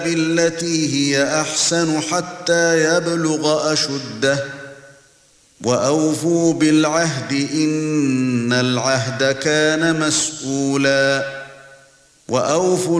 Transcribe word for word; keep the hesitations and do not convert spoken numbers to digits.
بالتي هي أحسن حتى يبلغ أشده وأوفوا بالعهد إن العهد كان مسؤولا وأوفوا